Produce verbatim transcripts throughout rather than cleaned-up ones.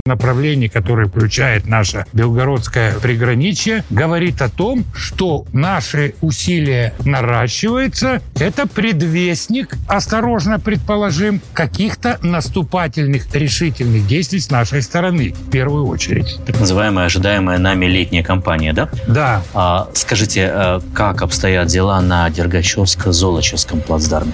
направлений, которые включает наше белгородское приграничье, говорит о том, что наши усилия наращиваются. Это предвестник, осторожно предположим, каких-то наступательных решительных действий с нашей стороны, в первую очередь. Так называемая ожидаемая нами летняя кампания, да? Да. А, скажите, как обстоят дела на Дергачевско-Золочевском плацдарме?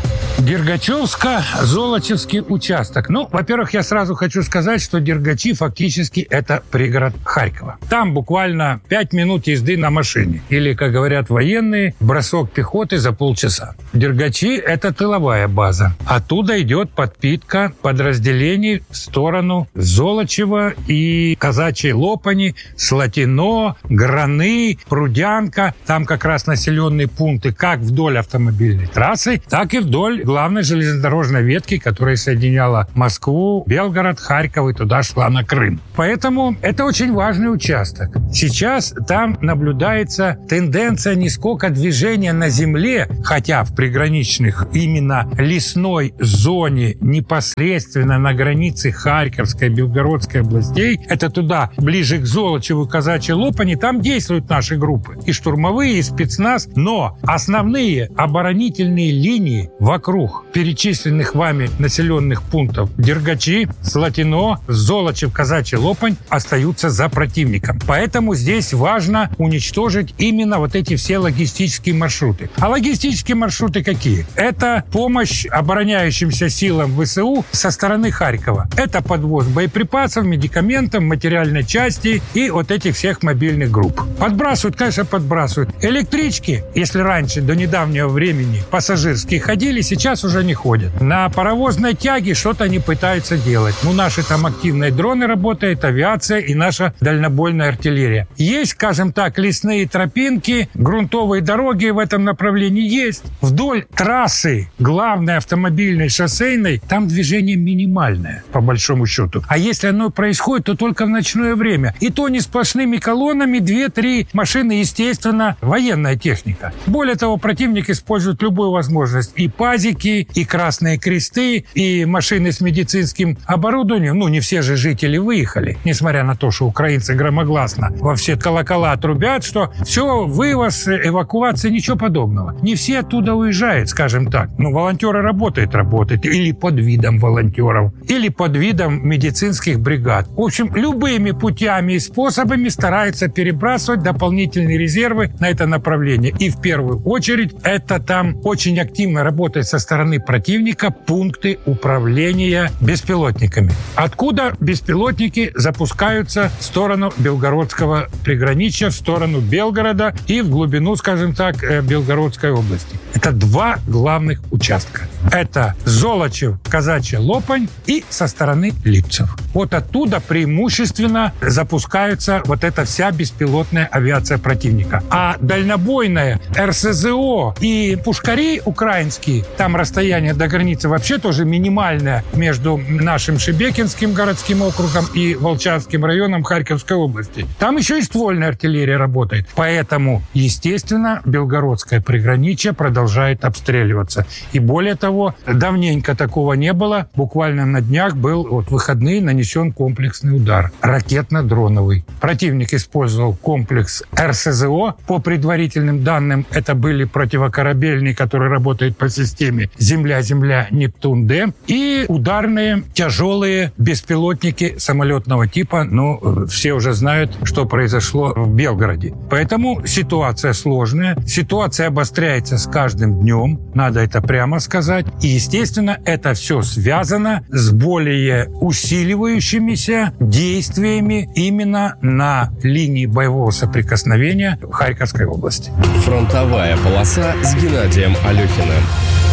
Дергачевско-Золочевский участок. Ну, во-первых, я сразу хочу сказать, что Дергачи фактически это пригород Харькова. Там буквально пять минут езды на машине. Или, как говорят военные, бросок пехоты за полчаса. Дергачи – это тыловая база. Оттуда идет подпитка подразделений в сторону Золочева и Казачьей Лопани, Слатино, Граны, Прудянка. Там как раз населенные пункты как вдоль автомобильной трассы, так и вдоль главной железнодорожной ветки, которая соединяла Москву, Белгород, Харьков и туда шла на Крым. Поэтому это очень важный участок. Сейчас там наблюдается тенденция не сколько движения на земле, хотя в приграничных именно лесной зоне непосредственно на границе Харьковской и Белгородской областей, это туда, ближе к Золочеву, Казачьей Лопани, там действуют наши группы. И штурмовые, и спецназ. Но основные оборонительные линии вокруг перечисленных вами населенных пунктов Дергачи, Слатино, Золочев, Казачья Лопань остаются за противником. Поэтому здесь важно уничтожить именно вот эти все логистические маршруты. А логистические маршруты какие? Это помощь обороняющимся силам ВСУ со стороны Харькова. Это подвоз боеприпасов, медикаментов, материальной части и вот этих всех мобильных групп. Подбрасывают, конечно, подбрасывают. Электрички, если раньше, до недавнего времени, пассажирские ходили, сейчас уже не ходят. На паровозной тяге что-то они пытаются делать. Ну, наши там активные дроны работают, авиация и наша дальнобойная артиллерия. Есть, скажем так, лесные тропинки, грунтовые дороги в этом направлении есть. Вдоль трассы главной автомобильной, шоссейной, там движение минимальное, по большому счету. А если оно происходит, то только в ночное время. И то не сплошными колоннами, две-три машины, естественно, военная техника. Более того, противник использует любую возможность. И пазики, и красные кресты, и машины с медицинским оборудованием. Ну, не все же жители выехали, несмотря на то, что украинцы громогласно во все колокола трубят, что все, вывоз, эвакуация, ничего подобного. Не все оттуда уезжают, скажем так. Ну, волонтеры работают, работают. Или под видом волонтеров, или под видом медицинских бригад. В общем, любыми путями и способами стараются перебрасывать дополнительные резервы на это направление. И в первую очередь это там очень активно работает со стороны противника пункты управления беспилотниками. Откуда беспилотники запускаются в сторону белгородского приграничья, в сторону Белгорода и в глубину, скажем так, Белгородской области. Это два главных участка. Это Золочев, Казачья Лопань и со стороны Липцев. Вот оттуда преимущественно запускается вот эта вся беспилотная авиация противника. А дальнобойная эр эс зэ о и пушкари украинские, там расстояние до границы вообще тоже минимальное между нашим Шебекинским городским округом и Волчанским районом Харьковской области. Там еще и ствольная артиллерия работает. Поэтому, естественно, Белгородское приграничье продолжает обстреливаться. И более того, давненько такого не было. Буквально на днях был, вот в выходные, нанесен комплексный удар. Ракетно-дроновый. Противник использовал комплекс эр эс зэ о. По предварительным данным, это были противокорабельные, которые работают по системе Земля-Земля, Нептун-Д. И ударные тяжелые беспилотники самолетного типа. Ну, все уже знают, что произошло в Белгороде. Поэтому ситуация сложная. Ситуация обостряется с каждым днем. Надо это прямо сказать. И, естественно, это все связано с более усиливающимися действиями именно на линии боевого соприкосновения в Харьковской области. Фронтовая полоса с Геннадием Алехиным.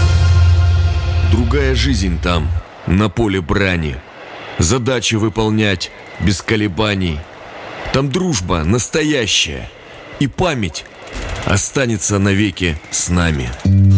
Другая жизнь там, на поле брани. Задачи выполнять без колебаний. Там дружба настоящая. И память останется навеки с нами.